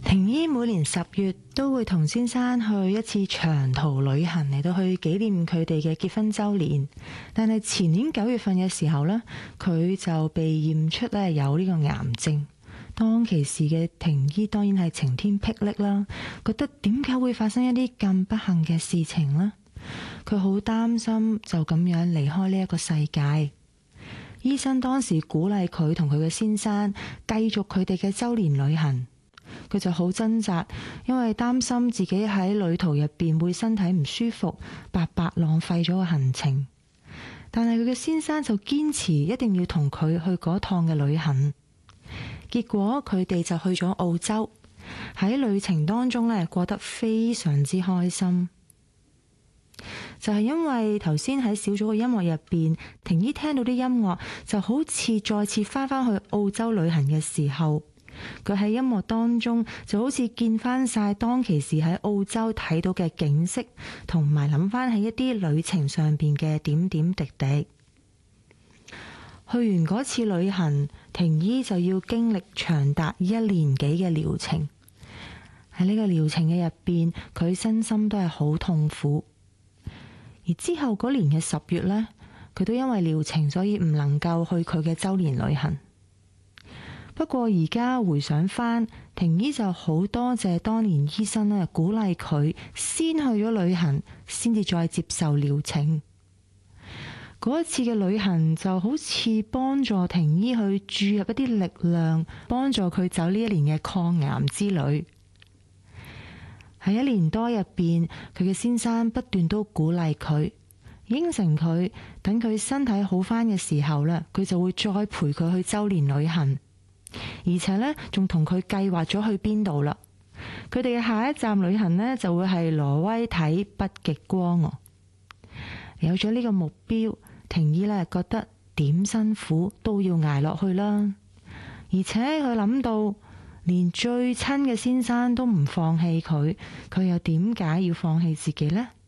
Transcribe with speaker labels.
Speaker 1: 婷姨每年10月都會同先生去一次長途旅行嚟到去紀念佢哋嘅結婚週年，但係前年9月份嘅時候呢，佢就被驗出咧有呢個癌症。當其時嘅婷姨當然係晴天霹靂啦，覺得點解會發生一啲咁不幸嘅事情呢？佢好擔心就咁樣離開呢一個世界。醫生當時鼓勵佢同佢嘅先生繼續佢哋嘅週年旅行。佢就好掙扎，因為擔心自己喺旅途入邊會身體唔舒服，白白浪費咗個行程。但係佢嘅先生就堅持一定要同佢去嗰趟嘅旅行。結果佢哋就去咗澳洲，喺旅程當中呢，過得非常之開心。就係因為頭先喺小組嘅音樂入邊，婷姨聽到啲音樂就好似再次翻返去澳洲旅行嘅時候。佢喺音樂當中就好似見翻晒當其時喺澳洲睇到嘅景色，同埋諗翻起一啲旅程上邊嘅點點滴滴。去完嗰次旅行，婷姨就要經歷長達1年幾嘅療程。喺呢個療程嘅入邊，佢身心都係好痛苦。而之後嗰年嘅10月呢，佢都因為療程，所以唔能夠去佢嘅週年旅行。不過而家回想翻，婷姨就好多謝當年醫生咧鼓勵佢先去咗旅行，先至再接受療程。嗰一次嘅旅行就好似幫助婷姨去注入一啲力量，幫助佢走呢1年嘅抗癌之旅。喺1年多入邊，佢嘅先生不斷都鼓勵佢，應承佢等佢身體好翻嘅時候咧，佢就會再陪佢去週年旅行。而且呢，仲同佢計劃咗去邊度啦。佢哋嘅下一站旅行呢，就會係挪威睇北極光哦。有咗呢個目標，婷姨呢覺得點辛苦都要捱落去啦。而且佢諗到，連最親嘅先生都唔放棄佢，佢又點解要放棄自己呢？